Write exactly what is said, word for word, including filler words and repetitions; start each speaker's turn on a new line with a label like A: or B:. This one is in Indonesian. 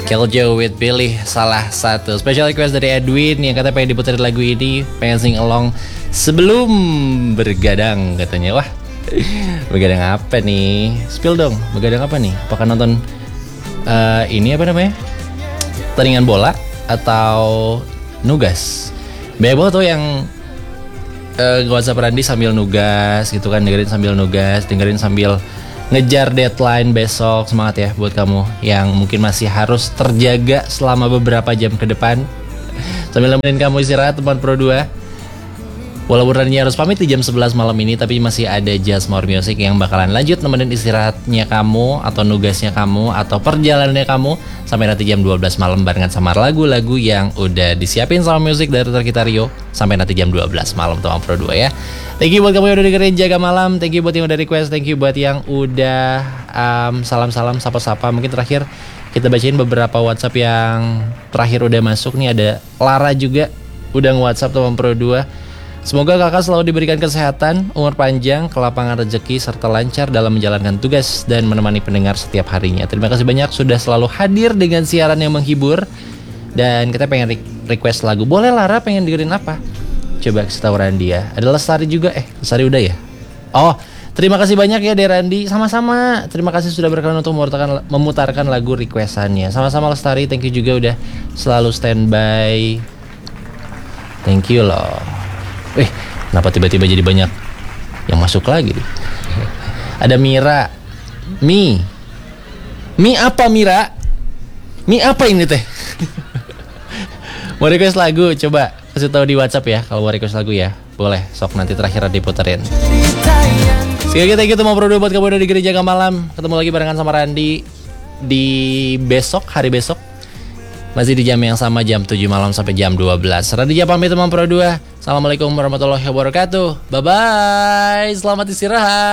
A: Killjoy with Billy, salah satu special request dari Edwin yang katanya pengen diputar lagu ini, pengen sing along sebelum bergadang katanya. Wah, begadang apa nih? Spill dong, begadang apa nih? Apakah nonton uh, ini apa namanya? Tandingan bola atau nugas? Banyak banget tuh yang uh, WhatsApp Randy sambil nugas gitu kan, dengerin sambil nugas, dengerin sambil ngejar deadline besok. Semangat ya buat kamu yang mungkin masih harus terjaga selama beberapa jam ke depan sambil nemenin kamu istirahat teman Pro dua. Walaupun Rani harus pamit di jam sebelas malam ini, tapi masih ada Just More Music yang bakalan lanjut nemenin istirahatnya kamu, atau nugasnya kamu, atau perjalanannya kamu sampai nanti jam dua belas malam barengan sama lagu-lagu yang udah disiapin sama musik dari kita Rio sampai nanti jam dua belas malam teman Pro dua ya. Thank you buat kamu yang udah dengerin Jaga Malam, thank you buat yang udah request, thank you buat yang udah um, salam-salam, sapa-sapa. Mungkin terakhir kita bacain beberapa WhatsApp yang terakhir udah masuk nih. Ada Lara juga udah nge-WhatsApp teman Pro dua. Semoga kakak selalu diberikan kesehatan, umur panjang, kelapangan rezeki, serta lancar dalam menjalankan tugas dan menemani pendengar setiap harinya. Terima kasih banyak sudah selalu hadir dengan siaran yang menghibur. Dan kita pengen request lagu. Boleh Lara, pengen dengerin apa? Coba kasih tahu Randy ya. Ada Lestari juga. Eh, Lestari udah ya? Oh, terima kasih banyak ya Randy. Sama-sama. Terima kasih sudah berkenan untuk memutarkan, memutarkan lagu requestannya. Sama-sama Lestari, thank you juga udah selalu standby. Thank you loh. Eh, kenapa tiba-tiba jadi banyak yang masuk lagi nih? Ada Mira. Mi. Mi apa Mira? Mi apa ini teh? Mau request lagu? Coba kasih tahu di WhatsApp ya kalau mau request lagu ya. Boleh, sok nanti terakhir diputerin. Sekali lagi thank you teman Pro dua buat kamu udah di Gereja Jaga Malam. Ketemu lagi barengan sama Randy di besok, hari besok. Masih di jam yang sama, jam tujuh malam sampai jam dua belas. Raditya pamit teman Pro dua. Assalamualaikum warahmatullahi wabarakatuh. Bye-bye. Selamat istirahat.